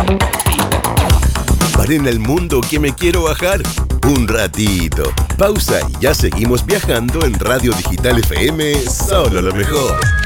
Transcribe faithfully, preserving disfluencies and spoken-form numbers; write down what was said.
Paren el mundo que me quiero bajar. Un ratito. Pausa y ya seguimos viajando en Radio Digital F M. Solo lo mejor.